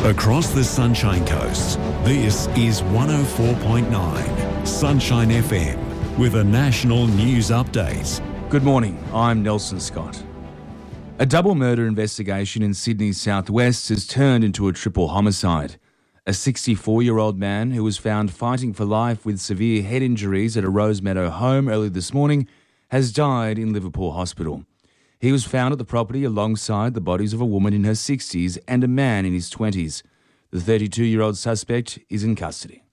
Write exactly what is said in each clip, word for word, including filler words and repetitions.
Across the Sunshine Coast, this is one oh four point nine Sunshine F M with a national news update. Good morning, I'm Nelson Scott. A double murder investigation in Sydney's southwest has turned into a triple homicide. A sixty-four-year-old man who was found fighting for life with severe head injuries at a Rosemeadow home early this morning has died in Liverpool Hospital. He was found at the property alongside the bodies of a woman in her sixties and a man in his twenties. The thirty-two-year-old suspect is in custody.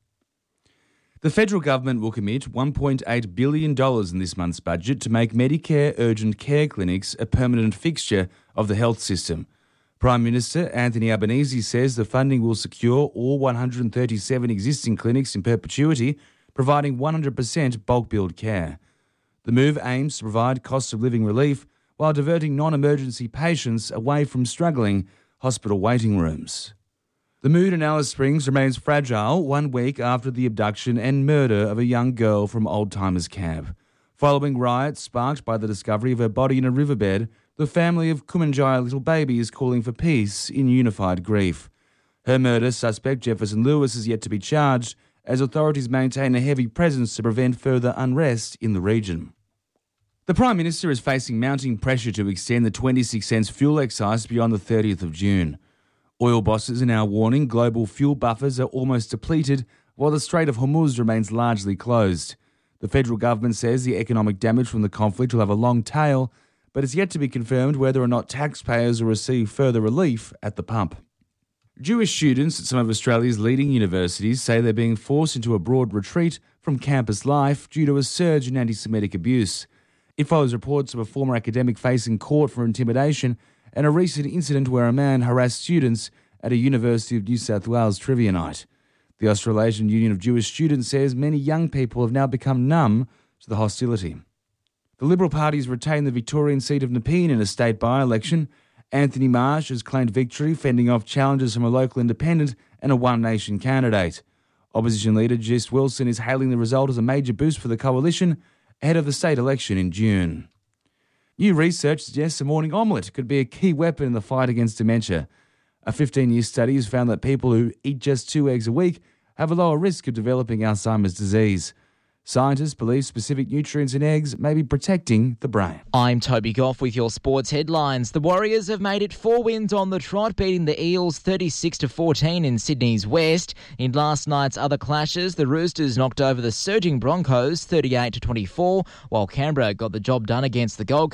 The federal government will commit one point eight billion dollars in this month's budget to make Medicare urgent care clinics a permanent fixture of the health system. Prime Minister Anthony Albanese says the funding will secure all one hundred thirty-seven existing clinics in perpetuity, providing one hundred percent bulk billed care. The move aims to provide cost of living relief while diverting non-emergency patients away from struggling hospital waiting rooms. The mood in Alice Springs remains fragile one week after the abduction and murder of a young girl from Old Timers Camp. Following riots sparked by the discovery of her body in a riverbed, the family of Kumanjaya little baby is calling for peace in unified grief. Her murder suspect, Jefferson Lewis, is yet to be charged, as authorities maintain a heavy presence to prevent further unrest in the region. The Prime Minister is facing mounting pressure to extend the twenty-six cents fuel excise beyond the thirtieth of June. Oil bosses are now warning global fuel buffers are almost depleted, while the Strait of Hormuz remains largely closed. The federal government says the economic damage from the conflict will have a long tail, but it's yet to be confirmed whether or not taxpayers will receive further relief at the pump. Jewish students at some of Australia's leading universities say they're being forced into a broad retreat from campus life due to a surge in anti-Semitic abuse. It follows reports of a former academic facing court for intimidation and a recent incident where a man harassed students at a University of New South Wales trivia night. The Australasian Union of Jewish Students says many young people have now become numb to the hostility. The Liberal Party has retained the Victorian seat of Nepean in a state by-election. Anthony Marsh has claimed victory, fending off challenges from a local independent and a One Nation candidate. Opposition leader Jess Wilson is hailing the result as a major boost for the coalition ahead of the state election in June. New research suggests a morning omelette could be a key weapon in the fight against dementia. A fifteen-year study has found that people who eat just two eggs a week have a lower risk of developing Alzheimer's disease. Scientists believe specific nutrients in eggs may be protecting the brain. I'm Toby Goff with your sports headlines. The Warriors have made it four wins on the trot, beating the Eels thirty-six to fourteen in Sydney's West. In last night's other clashes, the Roosters knocked over the surging Broncos thirty-eight to twenty-four, while Canberra got the job done against the Gold